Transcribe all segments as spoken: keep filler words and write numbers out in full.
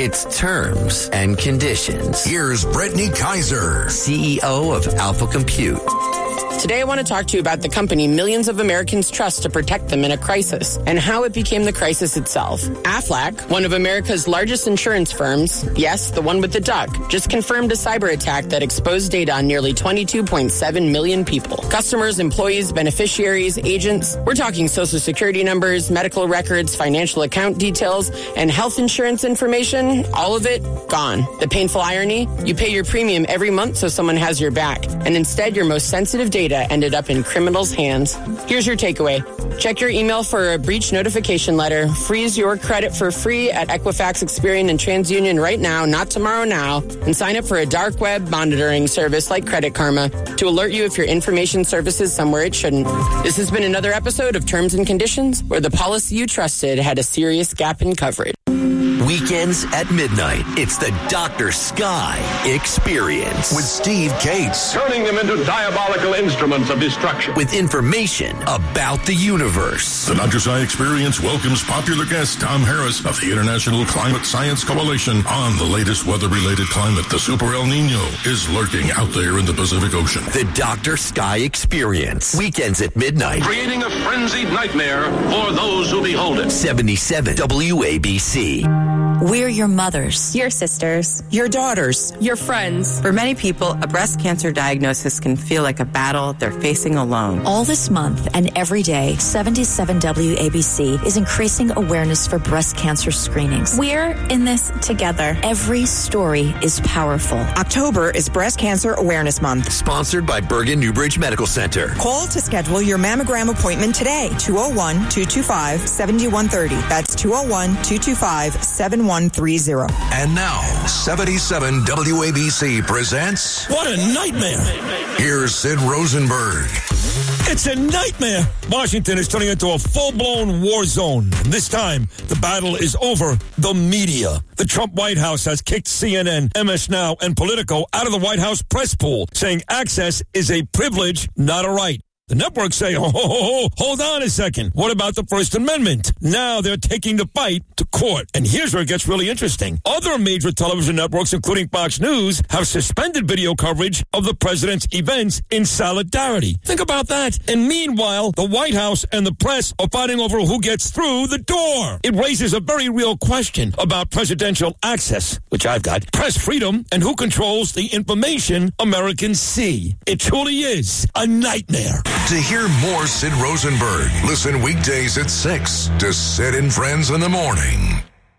It's Terms and Conditions. Here's Brittany Kaiser, C E O of Alpha Compute. Today I want to talk to you about the company millions of Americans trust to protect them in a crisis and how it became the crisis itself. Aflac, one of America's largest insurance firms, yes, the one with the duck, just confirmed a cyber attack that exposed data on nearly twenty-two point seven million people. Customers, employees, beneficiaries, agents. We're talking social security numbers, medical records, financial account details, and health insurance information. All of it gone. The painful irony? You pay your premium every month so someone has your back, and instead your most sensitive data ended up in criminals' hands. Here's your takeaway. Check your email for a breach notification letter. Freeze your credit for free at Equifax, Experian, and TransUnion right now, not tomorrow now, and sign up for a dark web monitoring service like Credit Karma to alert you if your information surfaces somewhere it shouldn't. This has been another episode of Terms and Conditions, where the policy you trusted had a serious gap in coverage. Weekends at midnight, it's the Doctor Sky Experience. with Steve Cates. Turning them into diabolical instruments of destruction. With information about the universe. The Doctor Sky Experience welcomes popular guest Tom Harris of the International Climate Science Coalition on the latest weather-related climate. The Super El Nino is lurking out there in the Pacific Ocean. The Doctor Sky Experience. Weekends at midnight. Creating a frenzied nightmare for those who behold it. seventy-seven W A B C. We're your mothers, your sisters, your daughters, your friends. For many people, a breast cancer diagnosis can feel like a battle they're facing alone. All this month and every day, seventy-seven W A B C is increasing awareness for breast cancer screenings. We're in this together. Every story is powerful. October is Breast Cancer Awareness Month. Sponsored by Bergen Newbridge Medical Center. Call to schedule your mammogram appointment today. two oh one, two two five, seven one three oh. That's two oh one, two two five, seven one three oh. And now, seventy-seven W A B C presents... What a nightmare! Here's Sid Rosenberg. It's a nightmare! Washington is turning into a full-blown war zone. And this time, the battle is over the media. The Trump White House has kicked C N N, M S Now, and Politico out of the White House press pool, saying access is a privilege, not a right. The networks say, oh, ho, ho, ho, hold on a second. What about the First Amendment? Now they're taking the fight to court. And here's where it gets really interesting. Other major television networks, including Fox News, have suspended video coverage of the president's events in solidarity. Think about that. And meanwhile, the White House and the press are fighting over who gets through the door. It raises a very real question about presidential access, which I've got, press freedom, and who controls the information Americans see. It truly is a nightmare. To hear more Sid Rosenberg, listen weekdays at six to Sid and Friends in the Morning.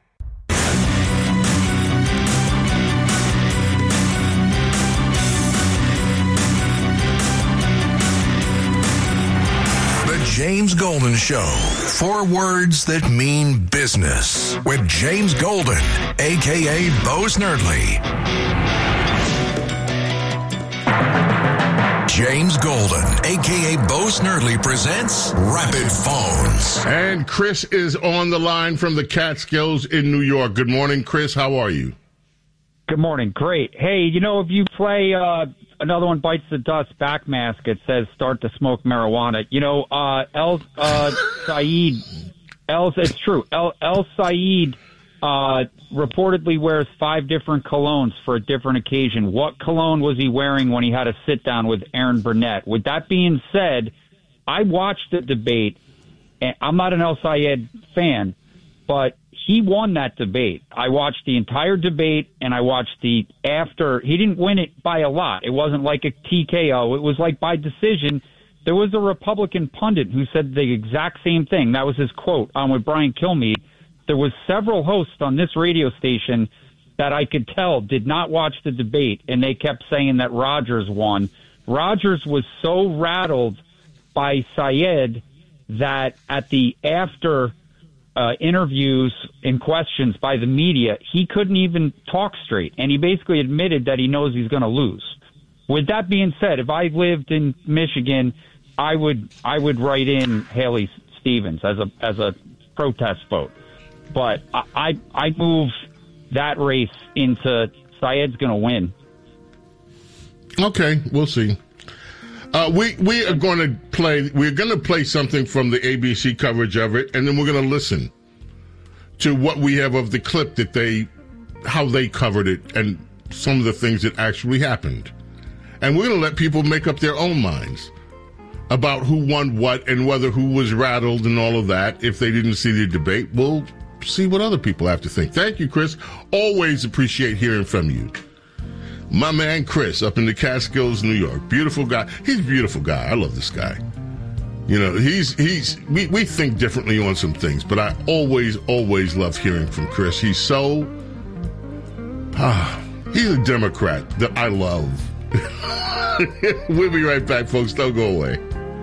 The James Golden Show. Four words that mean business. With James Golden, a k a. Bo Snerdley. James Golden, a k a. Bo Snerdley, presents Rapid Phones. And Chris is on the line from the Catskills in New York. Good morning, Chris. How are you? Good morning. Great. Hey, you know, if you play uh, Another One Bites the Dust back mask, it says start to smoke marijuana. You know, uh, El uh, Saeed, El, it's true. El, El Saeed uh, reportedly wears five different colognes for a different occasion. What cologne was he wearing when he had a sit-down with Aaron Burnett? With that being said, I watched the debate, and I'm not an El Sayed fan, but he won that debate. I watched the entire debate, and I watched the after. He didn't win it by a lot. It wasn't like a T K O. It was like by decision. There was a Republican pundit who said the exact same thing. That was his quote on with Brian Kilmeade. There was several hosts on this radio station that I could tell did not watch the debate, and they kept saying that Rogers won. Rogers was so rattled by Sayed that at the after uh, interviews and questions by the media, he couldn't even talk straight, and he basically admitted that he knows he's going to lose. With that being said, if I lived in Michigan, I would I would write in Haley Stevens as a as a protest vote. But I, I I move that race into Sayed's going to win. Okay, we'll see. Uh, we we are going to play. We're going to play something from the A B C coverage of it, and then we're going to listen to what we have of the clip that they how they covered it and some of the things that actually happened. And we're going to let people make up their own minds about who won what and whether who was rattled and all of that. If they didn't see the debate, we'll see what other people have to think. Thank you, Chris. Always appreciate hearing from you. My man Chris up in the Catskills, New York. Beautiful guy. He's a beautiful guy. I love this guy. You know, he's, he's, we, we think differently on some things, but I always, always love hearing from Chris. He's so, ah, he's a Democrat that I love. We'll be right back, folks. Don't go away.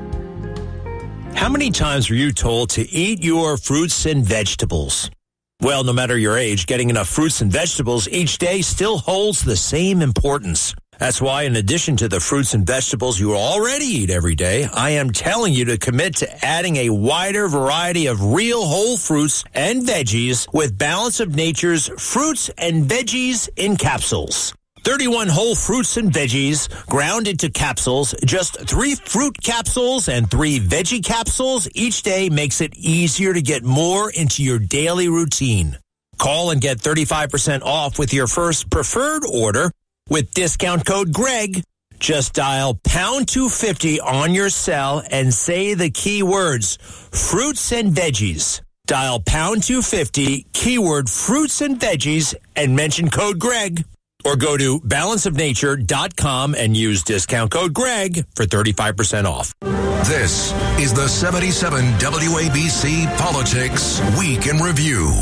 How many times were you told to eat your fruits and vegetables? Well, no matter your age, getting enough fruits and vegetables each day still holds the same importance. That's why, in addition to the fruits and vegetables you already eat every day, I am telling you to commit to adding a wider variety of real whole fruits and veggies with Balance of Nature's Fruits and Veggies in Capsules. thirty-one whole fruits and veggies ground into capsules. Just three fruit capsules and three veggie capsules each day makes it easier to get more into your daily routine. Call and get thirty-five percent off with your first preferred order with discount code Greg. Just dial pound two fifty on your cell and say the key words, fruits and veggies. Dial pound two fifty, keyword fruits and veggies, and mention code Greg. Or go to balance of nature dot com and use discount code Greg for thirty-five percent off. This is the seventy-seven W A B C Politics Week in Review.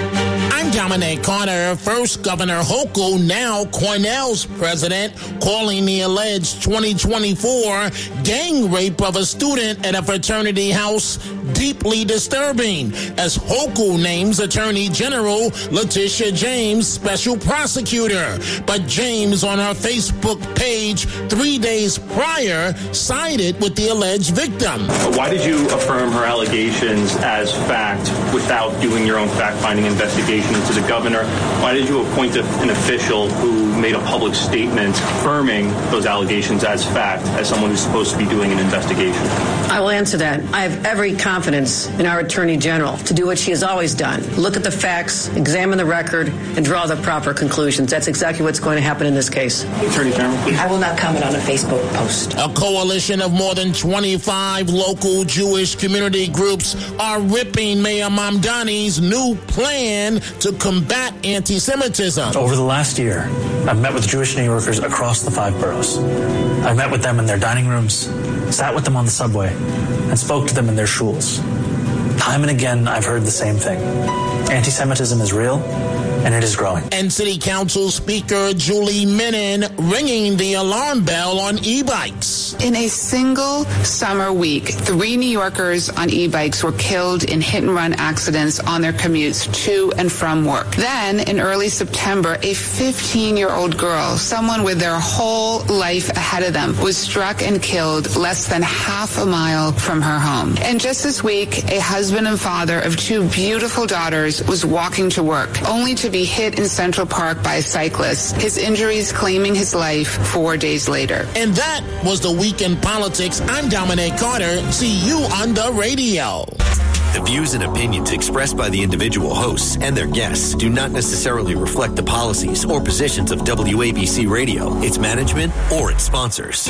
I'm Dominic Carter. First, Governor Hochul, now Cornell's president, calling the alleged twenty twenty-four gang rape of a student at a fraternity house deeply disturbing, as Hochul names Attorney General Letitia James special prosecutor. But James, on her Facebook page three days prior, sided with the alleged victim. Why did you affirm her allegations as fact without doing your own fact-finding investigation into the governor? Why did you appoint a, an official who made a public statement affirming those allegations as fact, as someone who's supposed to be doing an investigation? I will answer that. I have every confidence in our Attorney General to do what she has always done. Look at the facts, examine the record, and draw the proper conclusions. That's exactly what's going to happen in this case. Attorney General, please. I will not comment on a Facebook post. A coalition of more than twenty-five local Jewish community groups are ripping Mayor Mamdani's new plan to combat anti-Semitism. Over the last year, I've met with Jewish New Yorkers across the five boroughs. I've met with them in their dining rooms, sat with them on the subway, and spoke to them in their shuls. Time and again, I've heard the same thing. Anti-Semitism is real, and it is growing. And City Council Speaker Julie Menin ringing the alarm bell on e-bikes. In a single summer week, three New Yorkers on e-bikes were killed in hit-and-run accidents on their commutes to and from work. Then, in early September, a fifteen-year-old girl, someone with their whole life ahead of them, was struck and killed less than half a mile from her home. And just this week, a husband and father of two beautiful daughters was walking to work, only to be hit in Central Park by a cyclist, his injuries claiming his life four days later. And that was the Week in Politics. I'm Dominic Carter. See you on the radio. The views and opinions expressed by the individual hosts and their guests do not necessarily reflect the policies or positions of W A B C Radio, its management, or its sponsors.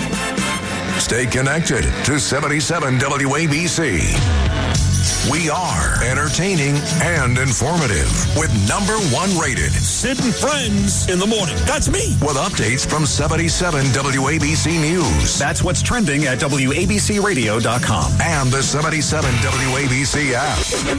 Stay connected to seventy-seven W A B C. We are entertaining and informative with number one rated Sid and Friends in the morning. That's me. With updates from seventy-seven W A B C News. That's what's trending at W A B C radio dot com. And the seventy-seven W A B C app.